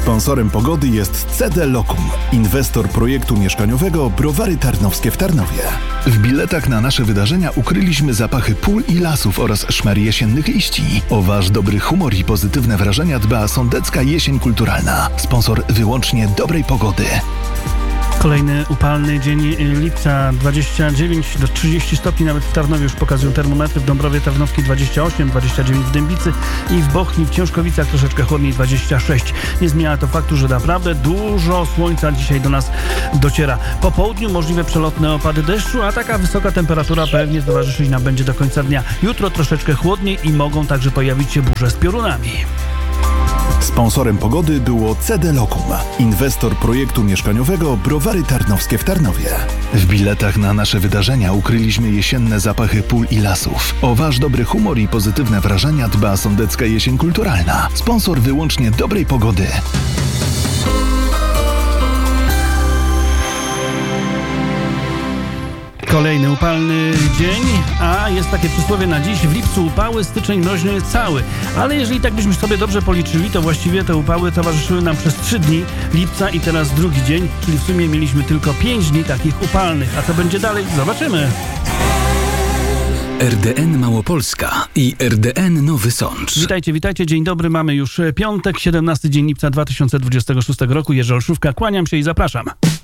Sponsorem pogody jest CD Lokum, inwestor projektu mieszkaniowego Browary Tarnowskie w Tarnowie. W biletach na nasze wydarzenia ukryliśmy zapachy pól i lasów oraz szmer jesiennych liści. O wasz dobry humor i pozytywne wrażenia dba Sądecka Jesień Kulturalna. Sponsor wyłącznie dobrej pogody. Kolejny upalny dzień lipca, 29 do 30 stopni, nawet w Tarnowie już pokazują termometry, w Dąbrowie Tarnowskiej 28, 29 w Dębicy i w Bochni, w Ciężkowicach troszeczkę chłodniej 26. Nie zmienia to faktu, że naprawdę dużo słońca dzisiaj do nas dociera. Po południu możliwe przelotne opady deszczu, a taka wysoka temperatura pewnie towarzyszyć nam będzie do końca dnia. Jutro troszeczkę chłodniej i mogą także pojawić się burze z piorunami. Sponsorem pogody było CD Lokum, inwestor projektu mieszkaniowego Browary Tarnowskie w Tarnowie. W biletach na nasze wydarzenia ukryliśmy jesienne zapachy pól i lasów. O wasz dobry humor i pozytywne wrażenia dba Sądecka Jesień Kulturalna. Sponsor wyłącznie dobrej pogody. Kolejny upalny dzień, a jest takie przysłowie na dziś: w lipcu upały, styczeń mroźny cały. Ale jeżeli tak byśmy sobie dobrze policzyli, to właściwie te upały towarzyszyły nam przez 3 dni lipca i teraz drugi dzień, czyli w sumie mieliśmy tylko 5 dni takich upalnych. A co będzie dalej? Zobaczymy. RDN Małopolska i RDN Nowy Sącz. Witajcie, dzień dobry. Mamy już piątek, 17 dzień lipca 2026 roku. Jerzy Olszówka, kłaniam się i zapraszam.